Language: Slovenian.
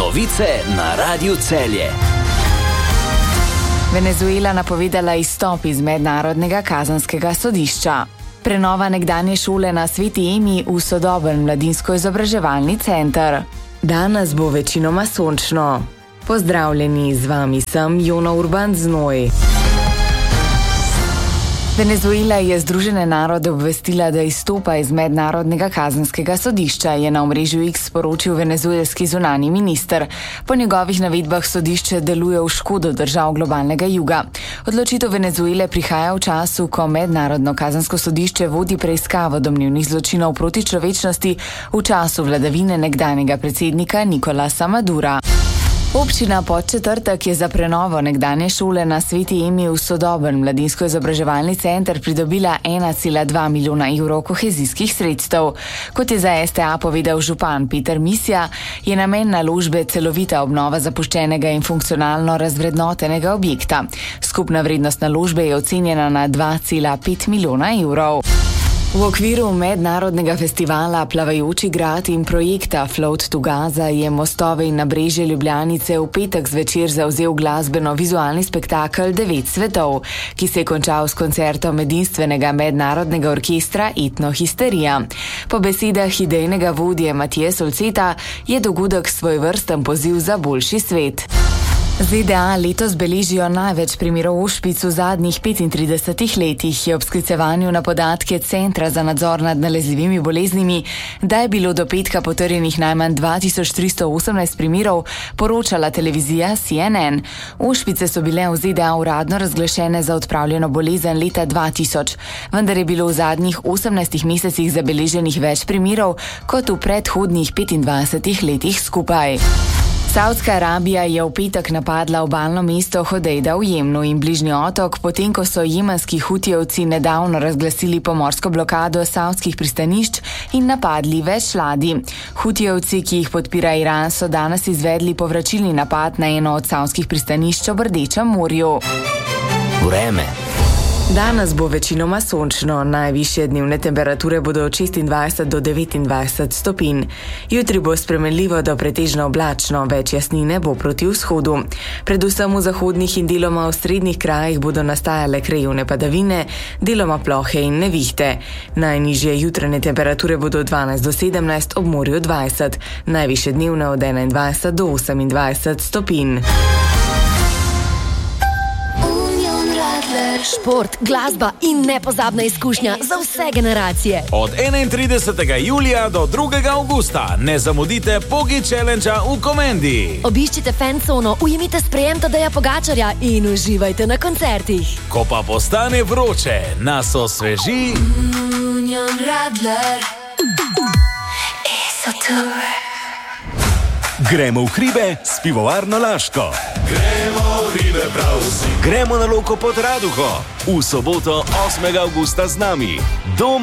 Novice na Radiu Celje. Venezuela napovedala izstop iz Mednarodnega kazenskega sodišča. Prenova nekdanje šole na Sveti Emi v sodoben mladinsko-izobraževalni center. Danes bo večinoma sončno. Pozdravljeni, z vami sem Jona Urban Znoj. Venezuela je Združene narode obvestila, da izstopa iz Mednarodnega kazenskega sodišča, je na omrežju X sporočil venezuelski zunanji minister. Po njegovih navedbah sodišče deluje v škodo držav globalnega juga. Odločitev Venezuele prihaja v času, ko Mednarodno kazensko sodišče vodi preiskavo domnevnih zločinov proti človečnosti v času vladavine nekdanjega predsednika Nicolasa Madura. Občina Podčetrtek je za prenovo nekdanje šole na Sveti Emi v sodoben mladinsko-izobraževalni center pridobila 1,2 milijona evrov kohezijskih sredstev. Kot je za STA povedal župan Peter Misja, je namen naložbe celovita obnova zapuščenega in funkcionalno razvrednotenega objekta. Skupna vrednost naložbe je ocenjena na 2,5 milijona evrov. V okviru mednarodnega festivala Plavajoči grad in projekta Float to Gaza je mostove in nabrežje Ljubljanice v petek zvečer zavzel glasbeno-vizualni spektakel 9 svetov, ki se je končal s koncertom edinstvenega mednarodnega orkestra Etnohisterija. Po besedah idejnega vodje Matije Solceta je dogodek svojevrsten poziv za boljši svet. ZDA letos beležijo največ primerov ošpic v zadnjih 35 letih, je ob sklicevanju na podatke Centra za nadzor nad nalezljivimi boleznimi, da je bilo do petka potrjenih najmanj 2318 primerov, poročala televizija CNN. Ošpice so bile v ZDA uradno razglašene za odpravljeno bolezen leta 2000, vendar je bilo v zadnjih 18 mesecih zabeleženih več primerov kot v predhodnih 25 letih skupaj. Saudska Arabija je v petek napadla obalno mesto Hodejda v Jemnu in bližnji otok, potem ko so jemenski hutijevci nedavno razglasili pomorsko blokado savdskih pristanišč in napadli več ladij. Hutijevci, ki jih podpira Iran, so danes izvedli povračilni napad na eno od savdskih pristanišč ob Rdečem morju. Vreme. Danes bo večinoma sončno, najvišje dnevne temperature bodo od 26 do 29 stopinj. Jutri bo spremenljivo do pretežno oblačno, več jasnine bo proti vzhodu. Predvsem v zahodnih in deloma v srednjih krajih bodo nastajale krajevne padavine, deloma plohe in nevihte. Najnižje jutranje temperature bodo 12 do 17, ob morju 20, najvišje dnevne od 21 do 28 stopinj. Šport, glasba in nepozabna izkušnja za vse generacije. Od 31. julija do 2. avgusta ne zamudite Pogi Challengea v Komendi. Obiščite fancono, ujemite sprejem Tadeja Pogačarja in uživajte na koncertih. Ko pa postane vroče, nas osveži Union Radler Isotur. Gremo v hribe s pivovarno Laško. Gremo v hribe prav vsi. Gremo na Loko pod Raduho. V soboto 8. avgusta z nami.